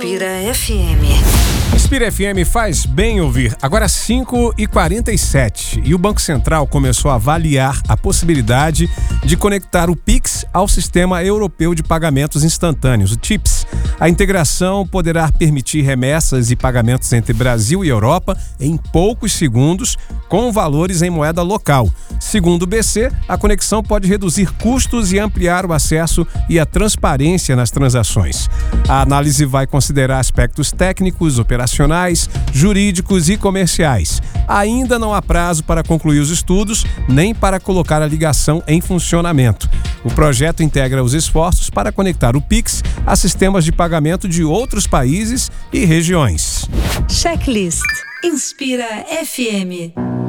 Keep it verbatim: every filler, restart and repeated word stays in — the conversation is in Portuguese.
Inspira F M. Inspira F M faz bem ouvir. Agora cinco e quarenta e sete e o Banco Central começou a avaliar a possibilidade de conectar o Pix ao Sistema Europeu de Pagamentos Instantâneos, o TIPS. A integração poderá permitir remessas e pagamentos entre Brasil e Europa em poucos segundos, com valores em moeda local. Segundo o B C, a conexão pode reduzir custos e ampliar o acesso e a transparência nas transações. A análise vai considerar aspectos técnicos, operacionais, jurídicos e comerciais. Ainda não há prazo para concluir os estudos, nem para colocar a ligação em funcionamento. O projeto integra os esforços para conectar o Pix a sistemas de pagamento de outros países e regiões. Checklist Inspira F M.